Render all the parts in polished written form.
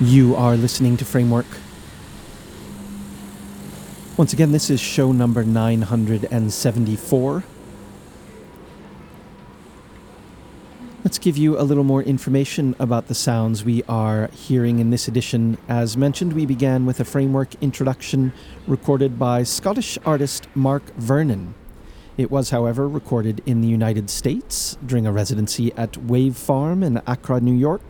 You are listening to Framework. Once again, this is show number 974. Let's give you a little more information about the sounds we are hearing in this edition. As mentioned, we began with a Framework introduction recorded by Scottish artist Mark Vernon. It was, however, recorded in the United States during a residency at Wave Farm in Accra, New York.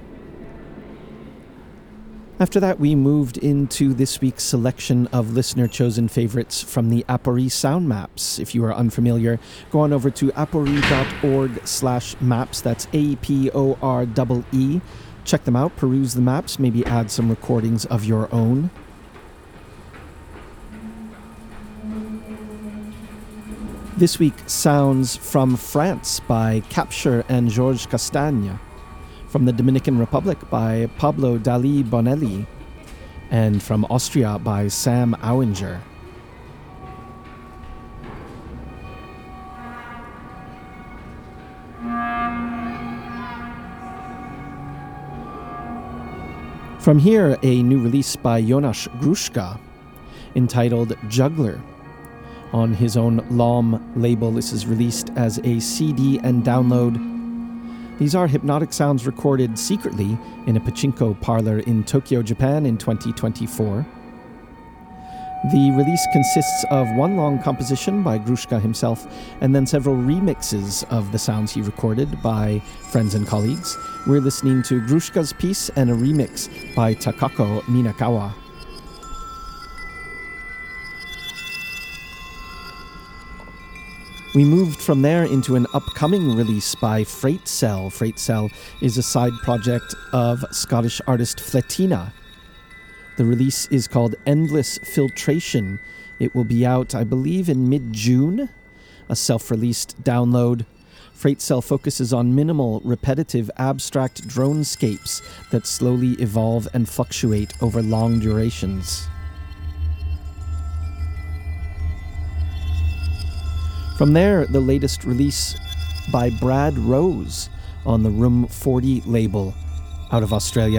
After that, we moved into this week's selection of listener-chosen favorites from the Apori sound maps. If you are unfamiliar, go on over to apori.org/maps. That's APOREE. Check them out, peruse the maps, maybe add some recordings of your own. This week, sounds from France by Capture and Georges Castagne. From the Dominican Republic by Pablo Dali Bonelli, and from Austria by Sam Auinger. From here, a new release by Jonas Gruszka, entitled Juggler. On his own LOM label, this is released as a CD and download. These are hypnotic sounds recorded secretly in a pachinko parlor in Tokyo, Japan in 2024. The release consists of one long composition by Gruszka himself and then several remixes of the sounds he recorded by friends and colleagues. We're listening to Gruszka's piece and a remix by Takako Minakawa. We moved from there into an upcoming release by Freight Cell. Freight Cell is a side project of Scottish artist Fletina. The release is called Endless Filtration. It will be out, I believe, in mid-June, a self-released download. Freight Cell focuses on minimal, repetitive, abstract dronescapes that slowly evolve and fluctuate over long durations. From there, the latest release by Brad Rose on the Room 40 label out of Australia.